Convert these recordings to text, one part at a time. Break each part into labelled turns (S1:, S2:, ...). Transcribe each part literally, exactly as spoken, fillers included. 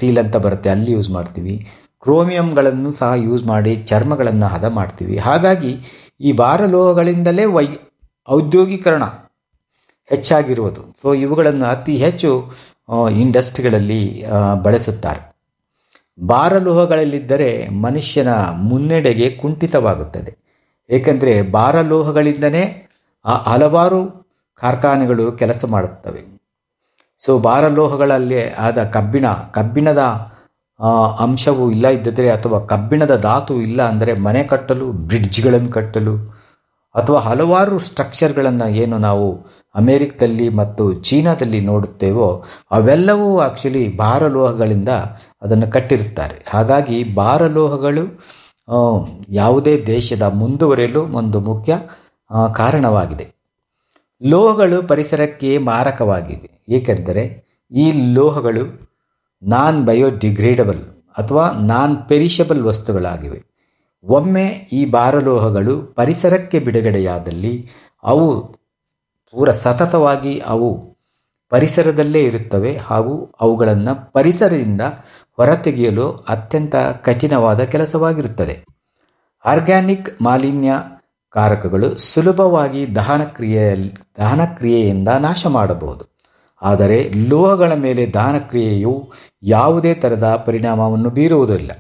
S1: Steel ಅಂತ ಬರುತ್ತೆ, ಅಲ್ಲಿ ಯೂಸ್ ಮಾಡ್ತೀವಿ. ಕ್ರೋಮಿಯಂಗಳನ್ನು ಸಹ ಯೂಸ್ ಮಾಡಿ ಚರ್ಮಗಳನ್ನು ಹದ ಮಾಡ್ತೀವಿ. ಹಾಗಾಗಿ ಈ ಭಾರಲೋಹಗಳಿಂದಲೇ ವೈ ಔದ್ಯೋಗೀಕರಣ ಹೆಚ್ಚಾಗಿರುವುದು. ಸೊ ಇವುಗಳನ್ನು ಅತಿ ಹೆಚ್ಚು ಇಂಡಸ್ಟ್ರಿಗಳಲ್ಲಿ ಬಳಸುತ್ತಾರೆ. ಭಾರಲೋಹಗಳಲ್ಲಿದ್ದರೆ ಮನುಷ್ಯನ ಮುನ್ನಡೆಗೆ ಕುಂಠಿತವಾಗುತ್ತದೆ. ಏಕೆಂದರೆ ಭಾರಲೋಹಗಳಿಂದನೇ ಹಲವಾರು ಕಾರ್ಖಾನೆಗಳು ಕೆಲಸ ಮಾಡುತ್ತವೆ. ಸೊ ಭಾರಲೋಹಗಳಲ್ಲಿ ಆದ ಕಬ್ಬಿಣ ಕಬ್ಬಿಣದ ಅಂಶವು ಇಲ್ಲ ಇದ್ದರೆ, ಅಥವಾ ಕಬ್ಬಿಣದ ಧಾತು ಇಲ್ಲ ಅಂದರೆ ಮನೆ ಕಟ್ಟಲು, ಬ್ರಿಡ್ಜ್ಗಳನ್ನು ಕಟ್ಟಲು, ಅಥವಾ ಹಲವಾರು ಸ್ಟ್ರಕ್ಚರ್ಗಳನ್ನು ಏನು ನಾವು ಅಮೇರಿಕದಲ್ಲಿ ಮತ್ತು ಚೀನಾದಲ್ಲಿ ನೋಡುತ್ತೇವೋ ಅವೆಲ್ಲವೂ ಆ್ಯಕ್ಚುಲಿ ಭಾರಲೋಹಗಳಿಂದ ಅದನ್ನು ಕಟ್ಟಿರುತ್ತಾರೆ. ಹಾಗಾಗಿ ಭಾರಲೋಹಗಳು ಯಾವುದೇ ದೇಶದ ಮುಂದುವರಿಯಲು ಒಂದು ಮುಖ್ಯ ಕಾರಣವಾಗಿದೆ. ಲೋಹಗಳು ಪರಿಸರಕ್ಕೆ ಮಾರಕವಾಗಿವೆ, ಏಕೆಂದರೆ ಈ ಲೋಹಗಳು ನಾನ್ ಬಯೋಡಿಗ್ರೇಡಬಲ್ ಅಥವಾ ನಾನ್ ಪೆರಿಷಬಲ್ ವಸ್ತುಗಳಾಗಿವೆ. ಒಮ್ಮೆ ಈ ಭಾರಲೋಹಗಳು ಪರಿಸರಕ್ಕೆ ಬಿಡುಗಡೆಯಾದಲ್ಲಿ ಅವು ಪೂರ ಸತತವಾಗಿ ಅವು ಪರಿಸರದಲ್ಲೇ ಇರುತ್ತವೆ ಹಾಗೂ ಅವುಗಳನ್ನು ಪರಿಸರದಿಂದ ಹೊರತೆಗೆಯಲು ಅತ್ಯಂತ ಕಠಿಣವಾದ ಕೆಲಸವಾಗಿರುತ್ತದೆ. ಆರ್ಗ್ಯಾನಿಕ್ ಮಾಲಿನ್ಯ ಕಾರಕಗಳು ಸುಲಭವಾಗಿ ದಹನ ಕ್ರಿಯೆಯಲ್ಲಿ ದಹನ ಕ್ರಿಯೆಯಿಂದ ನಾಶ ಮಾಡಬಹುದು. ಆದರೆ ಲೋಹಗಳ ಮೇಲೆ ದಹನ ಕ್ರಿಯೆಯು ಯಾವುದೇ ಥರದ ಪರಿಣಾಮವನ್ನು ಬೀರುವುದಿಲ್ಲ.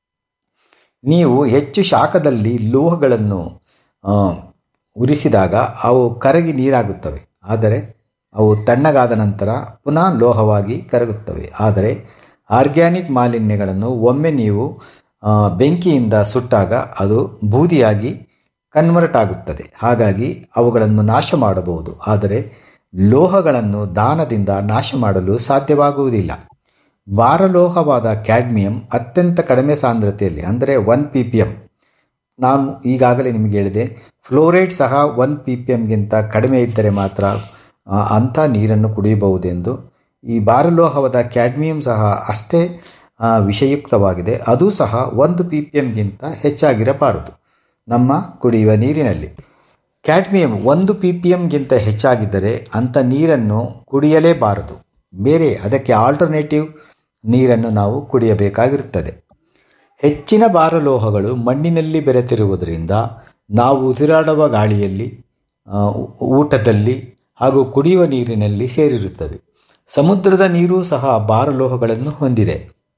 S1: ನೀವು ಹೆಚ್ಚು ಶಾಖದಲ್ಲಿ ಲೋಹಗಳನ್ನು ಉರಿಸಿದಾಗ ಅವು ಕರಗಿ ನೀರಾಗುತ್ತವೆ, ಆದರೆ ಅವು ತಣ್ಣಗಾದ ನಂತರ ಪುನಃ ಲೋಹವಾಗಿ ಕರಗುತ್ತವೆ. ಆದರೆ ಆರ್ಗ್ಯಾನಿಕ್ ಮಾಲಿನ್ಯಗಳನ್ನು ಒಮ್ಮೆ ನೀವು ಬೆಂಕಿಯಿಂದ ಸುಟ್ಟಾಗ ಅದು ಬೂದಿಯಾಗಿ ಕನ್ವರ್ಟ್ ಆಗುತ್ತದೆ. ಹಾಗಾಗಿ ಅವುಗಳನ್ನು ನಾಶ ಮಾಡಬಹುದು, ಆದರೆ ಲೋಹಗಳನ್ನು ದಾನದಿಂದ ನಾಶ ಮಾಡಲು ಸಾಧ್ಯವಾಗುವುದಿಲ್ಲ. ಭಾರಲೋಹವಾದ ಕ್ಯಾಡ್ಮಿಯಂ ಅತ್ಯಂತ ಕಡಿಮೆ ಸಾಂದ್ರತೆಯಲ್ಲಿ, ಅಂದರೆ ಒನ್ ಪಿ ಪಿ ಎಮ್, ನಾನು ಈಗಾಗಲೇ ನಿಮಗೆ ಹೇಳಿದೆ, ಫ್ಲೋರೈಡ್ ಸಹ ಒನ್ ಪಿ ಪಿ ಎಮ್ಗಿಂತ ಕಡಿಮೆ ಇದ್ದರೆ ಮಾತ್ರ ಅಂಥ ನೀರನ್ನು ಕುಡಿಯಬಹುದೆಂದು. ಈ ಭಾರಲೋಹವಾದ ಕ್ಯಾಡ್ಮಿಯಂ ಸಹ ಅಷ್ಟೇ ವಿಷಯುಕ್ತವಾಗಿದೆ. ಅದು ಸಹ ಒಂದು ಪಿ ಪಿ ಎಮ್ಗಿಂತ ಹೆಚ್ಚಾಗಿರಬಾರದು ನಮ್ಮ ಕುಡಿಯುವ ನೀರಿನಲ್ಲಿ. ಕ್ಯಾಡ್ಮಿಯಂ ಒಂದು ಪಿ ಪಿ ಎಮ್ಗಿಂತ ಹೆಚ್ಚಾಗಿದ್ದರೆ ಅಂಥ ನೀರನ್ನು ಕುಡಿಯಲೇಬಾರದು. ಬೇರೆ ಅದಕ್ಕೆ ಆಲ್ಟರ್ನೇಟಿವ್ ನೀರನ್ನು ನಾವು ಕುಡಿಯಬೇಕಾಗಿರುತ್ತದೆ. ಹೆಚ್ಚಿನ ಭಾರಲೋಹಗಳು ಮಣ್ಣಿನಲ್ಲಿ ಬೆರೆತಿರುವುದರಿಂದ ನಾವು ಉಸಿರಾಡುವ ಗಾಳಿಯಲ್ಲಿ, ಊಟದಲ್ಲಿ ಹಾಗೂ ಕುಡಿಯುವ ನೀರಿನಲ್ಲಿ ಸೇರಿರುತ್ತವೆ. ಸಮುದ್ರದ ನೀರು ಸಹ ಭಾರಲೋಹಗಳನ್ನು ಹೊಂದಿದೆ.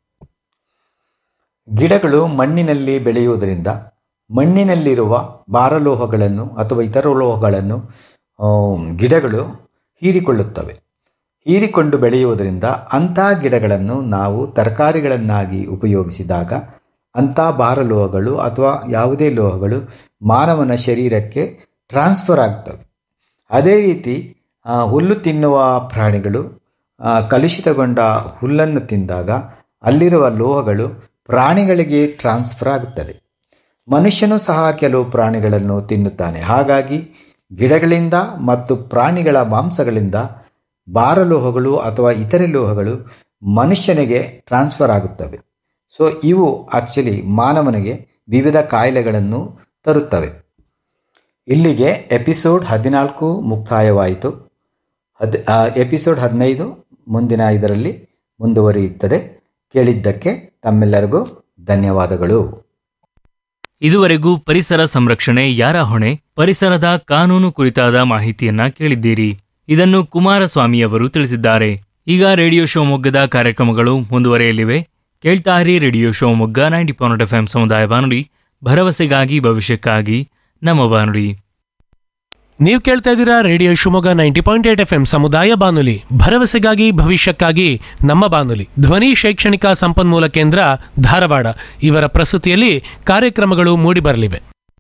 S1: ಗಿಡಗಳು ಮಣ್ಣಿನಲ್ಲಿ ಬೆಳೆಯುವುದರಿಂದ ಮಣ್ಣಿನಲ್ಲಿರುವ ಭಾರಲೋಹಗಳನ್ನು ಅಥವಾ ಇತರ ಲೋಹಗಳನ್ನು ಗಿಡಗಳು ಹೀರಿಕೊಳ್ಳುತ್ತವೆ. ಹೀರಿಕೊಂಡು ಬೆಳೆಯುವುದರಿಂದ ಅಂಥ ಗಿಡಗಳನ್ನು ನಾವು ತರಕಾರಿಗಳನ್ನಾಗಿ ಉಪಯೋಗಿಸಿದಾಗ ಅಂಥ ಭಾರಲೋಹಗಳು ಅಥವಾ ಯಾವುದೇ ಲೋಹಗಳು ಮಾನವನ ಶರೀರಕ್ಕೆ ಟ್ರಾನ್ಸ್ಫರ್ ಆಗ್ತವೆ. ಅದೇ ರೀತಿ ಹುಲ್ಲು ತಿನ್ನುವ ಪ್ರಾಣಿಗಳು ಕಲುಷಿತಗೊಂಡ ಹುಲ್ಲನ್ನು ತಿಂದಾಗ ಅಲ್ಲಿರುವ ಲೋಹಗಳು ಪ್ರಾಣಿಗಳಿಗೆ ಟ್ರಾನ್ಸ್ಫರ್ ಆಗುತ್ತದೆ. ಮನುಷ್ಯನು ಸಹ ಕೆಲವು ಪ್ರಾಣಿಗಳನ್ನು ತಿನ್ನುತ್ತಾನೆ. ಹಾಗಾಗಿ ಗಿಡಗಳಿಂದ ಮತ್ತು ಪ್ರಾಣಿಗಳ ಮಾಂಸಗಳಿಂದ ಭಾರಲೋಹಗಳು ಅಥವಾ ಇತರೆ ಲೋಹಗಳು ಮನುಷ್ಯನಿಗೆ ಟ್ರಾನ್ಸ್ಫರ್ ಆಗುತ್ತವೆ. ಸೊ ಇವು ಆ್ಯಕ್ಚುಲಿ ಮಾನವನಿಗೆ ವಿವಿಧ ಕಾಯಿಲೆಗಳನ್ನು ತರುತ್ತವೆ. ಇಲ್ಲಿಗೆ ಎಪಿಸೋಡ್ ಹದಿನಾಲ್ಕು ಮುಕ್ತಾಯವಾಯಿತು. ಹದ್ ಎಪಿಸೋಡ್ ಹದಿನೈದು ಮುಂದಿನ ಇದರಲ್ಲಿ ಮುಂದುವರಿಯುತ್ತದೆ. ಕೇಳಿದ್ದಕ್ಕೆ ತಮ್ಮೆಲ್ಲರಿಗೂ ಧನ್ಯವಾದಗಳು.
S2: ಇದುವರೆಗೂ ಪರಿಸರ ಸಂರಕ್ಷಣೆ ಯಾರ ಹೊಣೆ, ಪರಿಸರದ ಕಾನೂನು ಕುರಿತಾದ ಮಾಹಿತಿಯನ್ನ ಕೇಳಿದ್ದೀರಿ. ಇದನ್ನು ಕುಮಾರಸ್ವಾಮಿಯವರು ತಿಳಿಸಿದ್ದಾರೆ. ಈಗ ರೇಡಿಯೋ ಶಿವಮೊಗ್ಗದ ಕಾರ್ಯಕ್ರಮಗಳು ಮುಂದುವರೆಯಲಿವೆ. ಕೇಳ್ತಾರಿ radio Shivamogga ninety point F M ಸಮುದಾಯ ಬಾನುಲಿ, ಭರವಸೆಗಾಗಿ ಭವಿಷ್ಯಕ್ಕಾಗಿ ನಮ್ಮ ಬಾನುಲಿ.
S3: ನೀವು ಕೇಳ್ತಾ ಇದ್ದೀರಾ radio Shivamogga ninety point eight F M ಸಮುದಾಯ ಬಾನುಲಿ, ಭರವಸೆಗಾಗಿ ಭವಿಷ್ಯಕ್ಕಾಗಿ ನಮ್ಮ ಬಾನುಲಿ. ಧ್ವನಿ ಶೈಕ್ಷಣಿಕ ಸಂಪನ್ಮೂಲ ಕೇಂದ್ರ ಧಾರವಾಡ ಇವರ ಪ್ರಸ್ತುತಿಯಲ್ಲಿ ಕಾರ್ಯಕ್ರಮಗಳು ಮೂಡಿಬರಲಿವೆ.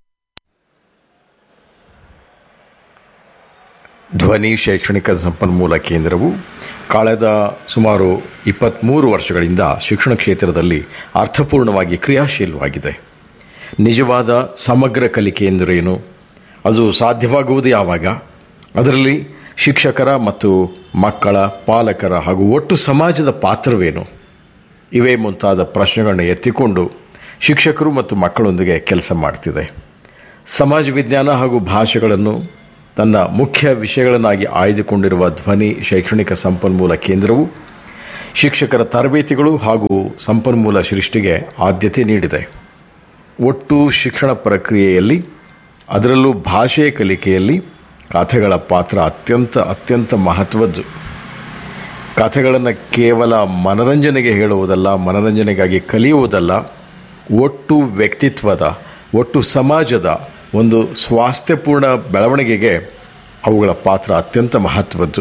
S4: ಧ್ವನಿ ಶೈಕ್ಷಣಿಕ ಸಂಪನ್ಮೂಲ ಕೇಂದ್ರವು ಕಳೆದ ಸುಮಾರು ಇಪ್ಪತ್ತ್ಮೂರು ವರ್ಷಗಳಿಂದ ಶಿಕ್ಷಣ ಕ್ಷೇತ್ರದಲ್ಲಿ ಅರ್ಥಪೂರ್ಣವಾಗಿ ಕ್ರಿಯಾಶೀಲವಾಗಿದೆ. ನಿಜವಾದ ಸಮಗ್ರ ಕಲಿಕೆ ಎಂದರೇನು, ಅದು ಸಾಧ್ಯವಾಗುವುದು ಯಾವಾಗ, ಅದರಲ್ಲಿ ಶಿಕ್ಷಕರ ಮತ್ತು ಮಕ್ಕಳ, ಪಾಲಕರ ಹಾಗೂ ಒಟ್ಟು ಸಮಾಜದ ಪಾತ್ರವೇನು, ಇವೇ ಮುಂತಾದ ಪ್ರಶ್ನೆಗಳನ್ನು ಎತ್ತಿಕೊಂಡು ಶಿಕ್ಷಕರು ಮತ್ತು ಮಕ್ಕಳೊಂದಿಗೆ ಕೆಲಸ ಮಾಡ್ತಿದೆ. ಸಮಾಜ ವಿಜ್ಞಾನ ಹಾಗೂ ಭಾಷೆಗಳನ್ನು ತನ್ನ ಮುಖ್ಯ ವಿಷಯಗಳನ್ನಾಗಿ ಆಯ್ದುಕೊಂಡಿರುವ ಧ್ವನಿ ಶೈಕ್ಷಣಿಕ ಸಂಪನ್ಮೂಲ ಕೇಂದ್ರವು ಶಿಕ್ಷಕರ ತರಬೇತಿಗಳು ಹಾಗೂ ಸಂಪನ್ಮೂಲ ಸೃಷ್ಟಿಗೆ ಆದ್ಯತೆ ನೀಡಿದೆ. ಒಟ್ಟು ಶಿಕ್ಷಣ ಪ್ರಕ್ರಿಯೆಯಲ್ಲಿ, ಅದರಲ್ಲೂ ಭಾಷೆ ಕಲಿಕೆಯಲ್ಲಿ ಕಥೆಗಳ ಪಾತ್ರ ಅತ್ಯಂತ ಅತ್ಯಂತ ಮಹತ್ವದ್ದು. ಕಥೆಗಳನ್ನು ಕೇವಲ ಮನರಂಜನೆಗೆ ಹೇಳುವುದಲ್ಲ, ಮನರಂಜನೆಗಾಗಿ ಕಲಿಯುವುದಲ್ಲ, ಒಟ್ಟು ವ್ಯಕ್ತಿತ್ವದ, ಒಟ್ಟು ಸಮಾಜದ ಒಂದು ಸ್ವಾಸ್ಥ್ಯಪೂರ್ಣ ಬೆಳವಣಿಗೆಗೆ ಅವುಗಳ ಪಾತ್ರ ಅತ್ಯಂತ ಮಹತ್ವದ್ದು.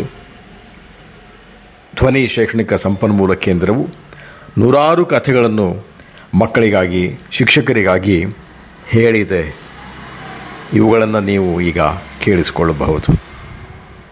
S4: ಧ್ವನಿ ಶೈಕ್ಷಣಿಕ ಸಂಪನ್ಮೂಲ ಕೇಂದ್ರವು ನೂರಾರು ಕಥೆಗಳನ್ನು ಮಕ್ಕಳಿಗಾಗಿ, ಶಿಕ್ಷಕರಿಗಾಗಿ ಹೇಳಿದೆ. ಇವುಗಳನ್ನು ನೀವು ಈಗ ಕೇಳಿಸಿಕೊಳ್ಳಬಹುದು.